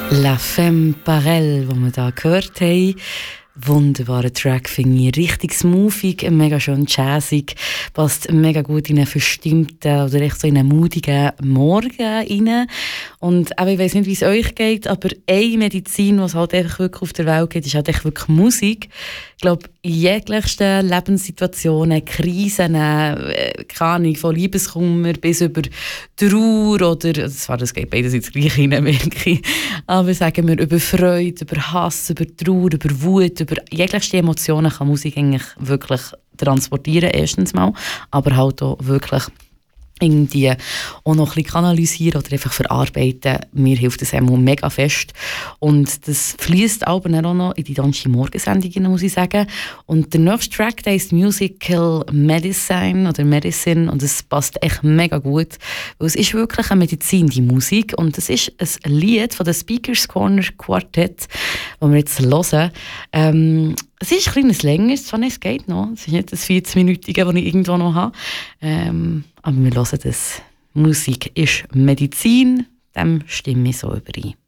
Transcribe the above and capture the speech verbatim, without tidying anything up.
La Femme Parelle, die wir hier gehört haben. Wunderbarer Track, finde ich. Richtig smoothig, mega schön jazzig. Passt mega gut in einen verstimmten oder echt so in einen mutigen Morgen rein. Und aber ich weiss nicht, wie es euch geht, aber eine Medizin, die es halt einfach wirklich auf der Welt gibt, ist halt echt wirklich Musik. Ich glaube, in jeglichsten Lebenssituationen, Krisen, äh, keine Ahnung, von Liebeskummer bis über Trauer oder, das, war, das geht beides ins Gleiche rein, wirklich. Aber sagen wir, über Freude, über Hass, über Trauer, über Wut, über jegliche Emotionen kann Musik eigentlich wirklich transportieren, erstens mal, aber halt auch wirklich irgendwie auch noch ein bisschen kanalisieren oder einfach verarbeiten. Mir hilft das immer mega fest. Und das fließt aber auch noch in die ganze Morgensendung, muss ich sagen. Und der nächste Track, der ist Musical Medicine oder Medicine und es passt echt mega gut, weil es ist wirklich eine Medizin, die Musik. Und es ist ein Lied von der Speakers Corner Quartet, das wir jetzt hören. Ähm, Es ist ein bisschen länger, zwar nicht, es geht noch. Es ist nicht das vierzig-minütige, das ich irgendwo noch habe. Ähm, aber wir hören das. Musik ist Medizin, dem stimme ich so überein.